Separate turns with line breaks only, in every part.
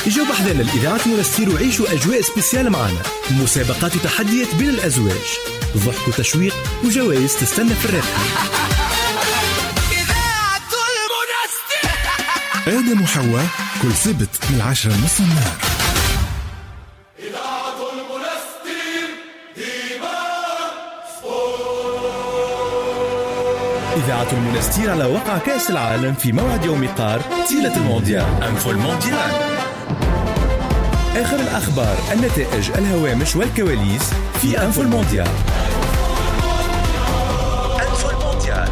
جاوب حذانا الإذاعة المنستير وعيشوا أجواء سبيسيال معنا، مسابقات وتحديات بين الأزواج، ضحك وتشويق وجوائز تستنى في الرحلة.
إذاعة المنستير
آدم وحواء كل سبت من 10:30 النهار.
إذاعة المنستير ديما
إذاعة المنستير على وقع كأس العالم في موعد يوم قار تيلة المونديال أنفو المونديال. آخر الأخبار، النتائج، الهوامش والكواليس في أنفو المونديال. أنفو المونديال.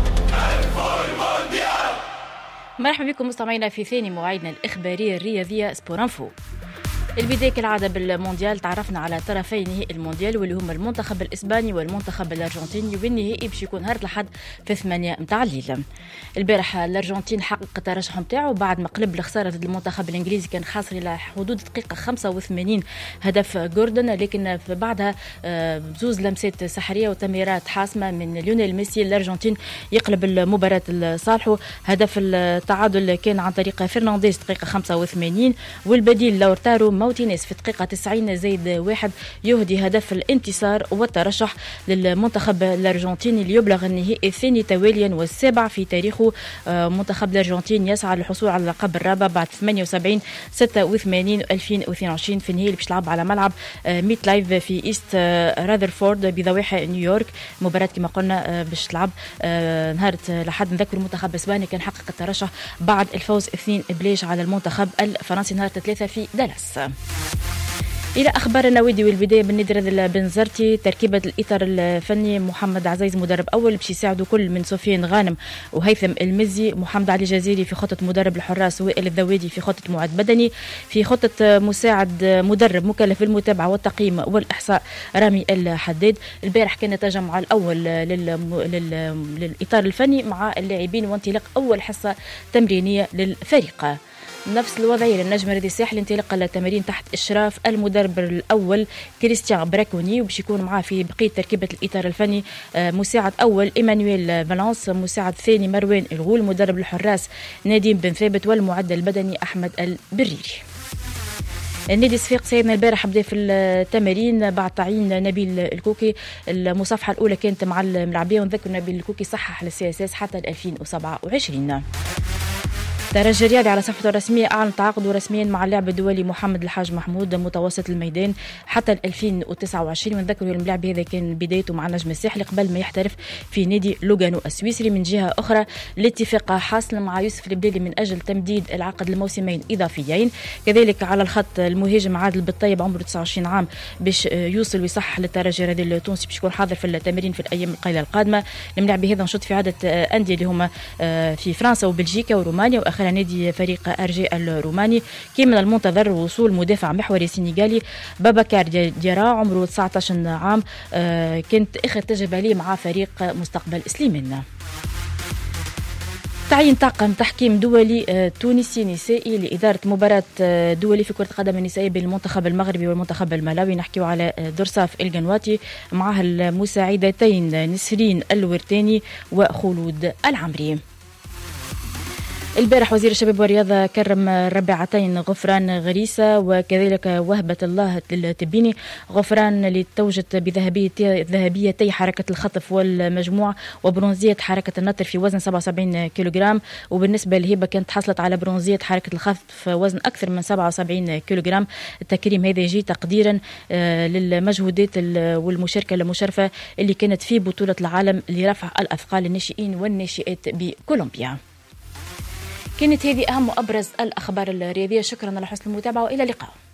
مرحبا بكم مستمعينا في ثاني مواعيدنا الإخبارية الرياضية سبورانفو. البداية كالعادة بالمونديال، تعرفنا على طرفي نهائي المونديال واللي هما المنتخب الإسباني والمنتخب الأرجنتيني، والنهائي باش يكون هار الأحد في 8 متاع الليل. البارح الأرجنتين حقق الترشح متاعه بعد ما قلب الخسارة المنتخب الإنجليزي، كان خاسر إلى حدود دقيقة 85 هدف جوردن، لكن بعدها بزوز لمسات سحرية وتمريرات حاسمة من ليونيل ميسي الأرجنتين يقلب المباراة لصالحه. هدف التعادل كان عن طريق فرنانديز دقيقة 85، والبديل لورتارو ماوتينيز في دقيقة 90 زائد 1 يهدي هدف الانتصار والترشح للمنتخب الأرجنتيني ليبلغ النهائي الثاني تواليا والسابع في تاريخه. منتخب الأرجنتين يسعى للحصول على اللقب الرابع بعد 78 86 2022 في النهائي اللي باش تلعب على ملعب ميت لايف في إيست راذرفورد بضواحي نيويورك. مباراة كما قلنا باش تلعب نهار لحد نذكر المنتخب الإسباني كان حقق الترشح بعد الفوز 2-0 على المنتخب الفرنسي نهار 3 في دالاس. إلى أخبار النوادي، والبداية بالنادي البنزرتي. تركيبة الإطار الفني محمد عزيز مدرب أول باش يساعدوا كل من سفيان غانم وهيثم المزي، محمد علي جزيري في خطة مدرب الحراس، وائل الذوادي في خطة معد بدني، في خطة مساعد مدرب مكلف بالمتابعة والتقييم والإحصاء رامي الحداد. البارح كان التجمع الأول للإطار الفني مع اللاعبين وانطلاق أول حصة تمرينية للفريق. نفس الوضعية للنجم الرياضي الساحلي، انطلاق التمارين تحت إشراف المدرب الأول كريستيان براكوني، وباش يكون معاه في بقية تركيبة الإطار الفني مساعد أول إيمانويل فالانس، مساعد ثاني مروان الغول، مدرب الحراس نديم بن ثابت، والمعد البدني أحمد البريري. النادي الصفاق سيدنا البارح بدا في التمارين بعد تعيين نبيل الكوكي. المصافحة الأولى كانت مع الملاعبية، ونذكر نبيل الكوكي صحح للسياسات حتى 2027. الترجي الرياضي على صفحته الرسمية أعلن تعاقده رسميا مع اللاعب الدولي محمد الحاج محمود متوسط الميدان حتى 2029. ونذكر اللاعب هذا كان بدايته مع النجم الساحلي قبل ما يحترف في نادي لوغانو السويسري. من جهة أخرى الاتفاق حاصل مع يوسف البليلي من أجل تمديد العقد لموسمين إضافيين. كذلك على الخط المهاجم عادل بالطيب عمره 29 عام باش يوصل ويصح للترجي الرياضي التونسي باش يكون حاضر في التمارين في الأيام القليلة القادمة. اللاعب هذا نشوط في عدة أندية اللي هما في فرنسا وبلجيكا ورومانيا، وآخر نادي فريق أرجي الروماني. كان من المنتظر وصول مدافع محوري سنغالي بابكار ديارا عمره 19 عام، كانت آخر تجربة ليه مع فريق مستقبل سليمان. تعيين طاقم تحكيم دولي تونسي نسائي لإدارة مباراة دولي في كرة القدم النسائية بين المنتخب المغربي والمنتخب الملاوي. نحكيو على درصاف القنواتي معها المساعدتين نسرين الورتاني وخلود العمري. البارح وزير الشباب والرياضة كرم الرابعتين غفران غريسة وكذلك وهبة الله التبيني. غفران اللي توجت بذهبيتي حركة الخطف والمجموع وبرونزية حركة النطر في وزن 77 كيلوغرام، وبالنسبة لهبة كانت حصلت على برونزية حركة الخطف وزن أكثر من 77 كيلوغرام. التكريم هذا يجي تقديرا للمجهودات والمشاركة المشرفة اللي كانت في بطولة العالم لرفع الأثقال الناشئين والناشئات بكولومبيا. كانت هذه أهم وأبرز الأخبار الرياضية. شكرا على حسن المتابعة وإلى اللقاء.